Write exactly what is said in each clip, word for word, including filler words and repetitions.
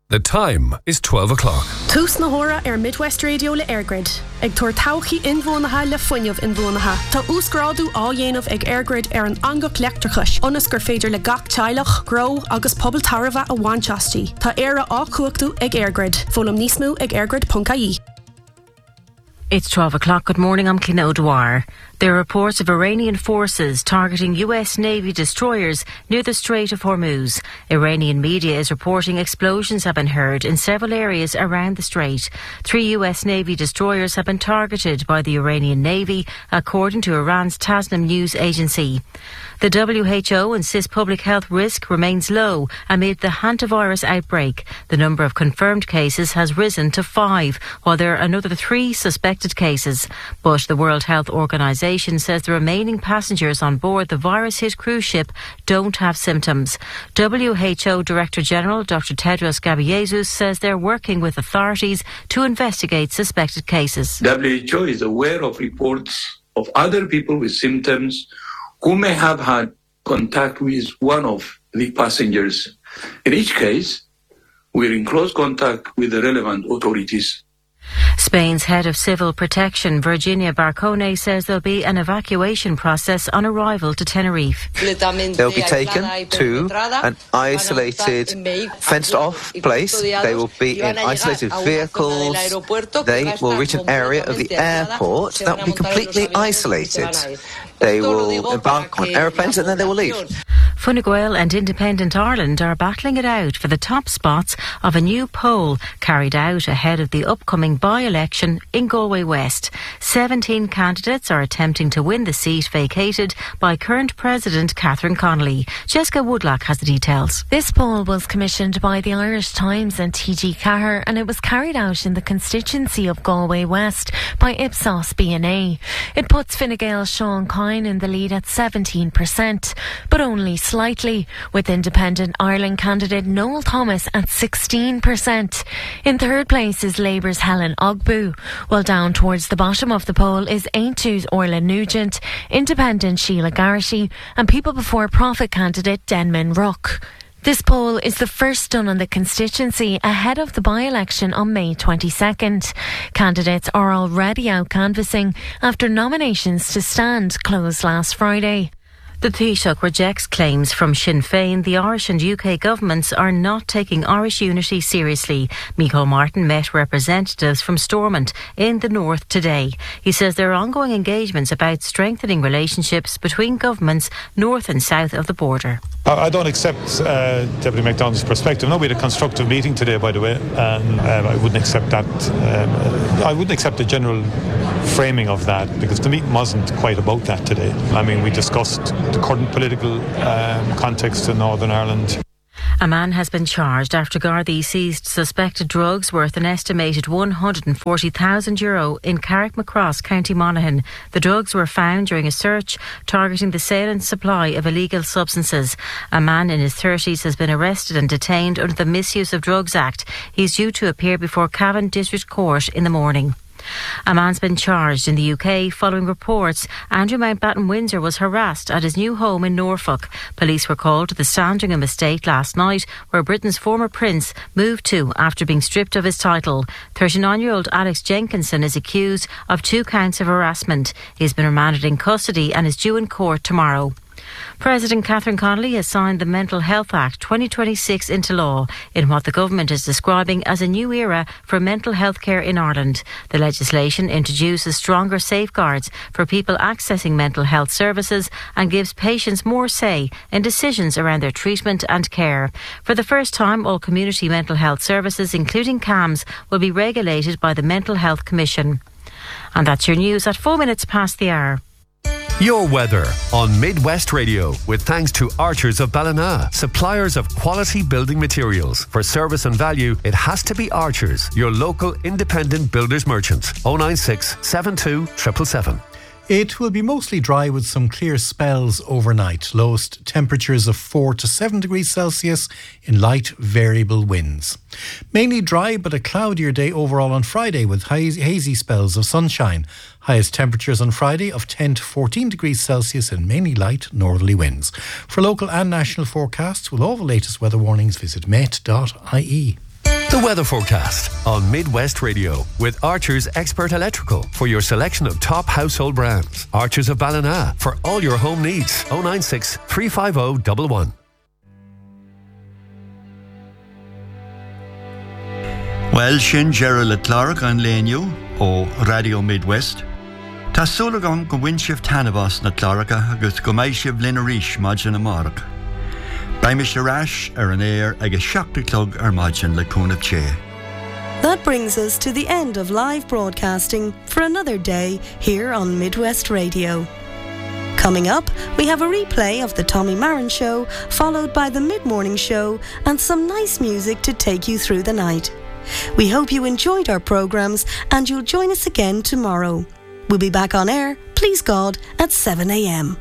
The time is twelve o'clock. Tús na hora ar Midwest Radio le Airgrid. Ag tuair tauchaí inmhónatha le fuinneamh inmhónatha. Tá úsgrádu á dhéanamh ag Airgrid ar an angach leachtrachais. Onas gur féidir le gach teilech, gro agus pobl tarva a bhainteastí. Tá éire á cuachtú ag Airgrid. Fólam níos mó ag airgrid dot I E. It's twelve o'clock. Good morning, I'm Cliona O'Dwyer. There are reports of Iranian forces targeting U S Navy destroyers near the Strait of Hormuz. Iranian media is reporting explosions have been heard in several areas around the strait. Three U S Navy destroyers have been targeted by the Iranian Navy, according to Iran's Tasnim news agency. The W H O insists public health risk remains low amid the hantavirus outbreak. The number of confirmed cases has risen to five, while there are another three suspected cases. But the World Health Organization says the remaining passengers on board the virus-hit cruise ship don't have symptoms. W H O Director General Doctor Tedros Ghebreyesus says they're working with authorities to investigate suspected cases. W H O is aware of reports of other people with symptoms who may have had contact with one of the passengers. In each case, we're in close contact with the relevant authorities. Spain's head of civil protection, Virginia Barcone, says there'll be an evacuation process on arrival to Tenerife. They'll be taken to an isolated, fenced-off place. They will be in isolated vehicles. They will reach an area of the airport that will be completely isolated. They will embark on aeroplanes and then they will leave. Fine Gael and Independent Ireland are battling it out for the top spots of a new poll carried out ahead of the upcoming by-election in Galway West. Seventeen candidates are attempting to win the seat vacated by current President Catherine Connolly. Jessica Woodlock has the details. This poll was commissioned by the Irish Times and T G Cahir, and it was carried out in the constituency of Galway West by Ipsos B N A. It puts Fine Gael's Sean Kine in the lead at seventeen percent, but only slightly, with Independent Ireland candidate Noel Thomas at sixteen percent. In third place is Labour's Helen Ogbu, while down towards the bottom of the poll is Aontú's Orla Nugent, Independent Sheila Garrity and People Before Profit candidate Denman Ruck. This poll is the first done on the constituency ahead of the by-election on May twenty-second. Candidates are already out canvassing after nominations to stand closed last Friday. The Taoiseach rejects claims from Sinn Féin the Irish and U K governments are not taking Irish unity seriously. Micheál Martin met representatives from Stormont in the north today. He says there are ongoing engagements about strengthening relationships between governments north and south of the border. I don't accept uh, Deputy MacDonald's perspective. No, we had a constructive meeting today, by the way, and um, I wouldn't accept that. Um, I wouldn't accept the general framing of that, because the meeting wasn't quite about that today. I mean, we discussed the current political um, context in Northern Ireland. A man has been charged after Gardaí seized suspected drugs worth an estimated one hundred forty thousand euro in Carrickmacross, County Monaghan. The drugs were found during a search targeting the sale and supply of illegal substances. A man in his thirties has been arrested and detained under the Misuse of Drugs Act. He's due to appear before Cavan District Court in the morning. A man's been charged in the U K following reports Andrew Mountbatten Windsor was harassed at his new home in Norfolk. Police were called to the Sandringham estate last night, where Britain's former prince moved to after being stripped of his title. thirty-nine-year-old Alex Jenkinson is accused of two counts of harassment. He has been remanded in custody and is due in court tomorrow. President Catherine Connolly has signed the Mental Health Act twenty twenty-six into law in what the government is describing as a new era for mental health care in Ireland. The legislation introduces stronger safeguards for people accessing mental health services and gives patients more say in decisions around their treatment and care. For the first time, all community mental health services, including C A Ms, will be regulated by the Mental Health Commission. And that's your news at four minutes past the hour. Your weather on Midwest Radio, with thanks to Archers of Ballina, suppliers of quality building materials. For service and value, it has to be Archers, your local independent builders merchants. oh nine six, seven two, seven seven seven. It will be mostly dry with some clear spells overnight. Lowest temperatures of four to seven degrees Celsius in light variable winds. Mainly dry but a cloudier day overall on Friday with hazy spells of sunshine. Highest temperatures on Friday of ten to fourteen degrees Celsius and mainly light northerly winds. For local and national forecasts, with all the latest weather warnings, visit met dot I E. The weather forecast on Midwest Radio with Archer's Expert Electrical for your selection of top household brands. Archers of Ballina for all your home needs. oh nine six, three five oh, one one. Well, sin Gerald le Clark an léniu ó Radio Midwest. Tá sulagan go winshif tanabas na Clarka agus go maishiv linarish majin amark. Baimish arash ar an air agus shakti clug ar majin le kunaf che. That brings us to the end of live broadcasting for another day here on Midwest Radio. Coming up, we have a replay of the Tommy Marin Show, followed by the mid-morning show and some nice music to take you through the night. We hope you enjoyed our programmes and you'll join us again tomorrow. We'll be back on air, please God, at seven a m.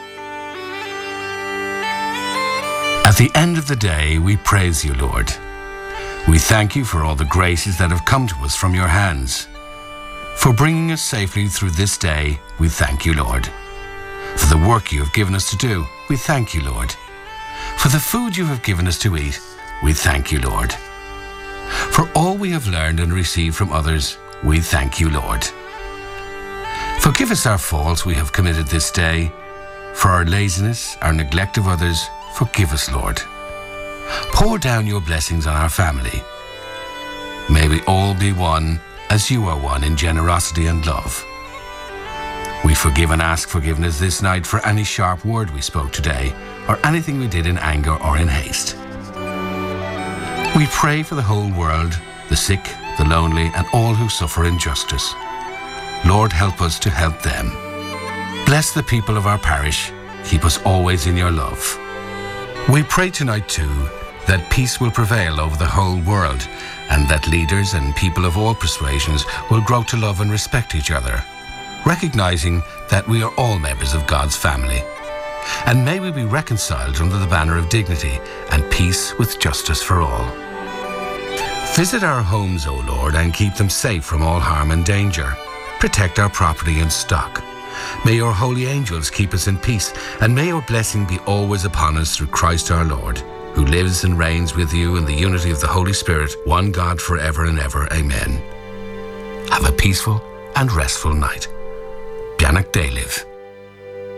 At the end of the day, we praise you, Lord. We thank you for all the graces that have come to us from your hands. For bringing us safely through this day, we thank you, Lord. For the work you have given us to do, we thank you, Lord. For the food you have given us to eat, we thank you, Lord. For all we have learned and received from others, we thank you, Lord. Forgive us our faults we have committed this day. For our laziness, our neglect of others, forgive us, Lord. Pour down your blessings on our family. May we all be one as you are one in generosity and love. We forgive and ask forgiveness this night for any sharp word we spoke today or anything we did in anger or in haste. We pray for the whole world, the sick, the lonely, and all who suffer injustice. Lord, help us to help them. Bless the people of our parish. Keep us always in your love. We pray tonight, too, that peace will prevail over the whole world and that leaders and people of all persuasions will grow to love and respect each other, recognizing that we are all members of God's family. And may we be reconciled under the banner of dignity and peace with justice for all. Visit our homes, O Lord, and keep them safe from all harm and danger. Protect our property and stock. May your holy angels keep us in peace, and may your blessing be always upon us through Christ our Lord, who lives and reigns with you in the unity of the Holy Spirit, one God forever and ever. Amen. Have a peaceful and restful night. Bianach Daliv.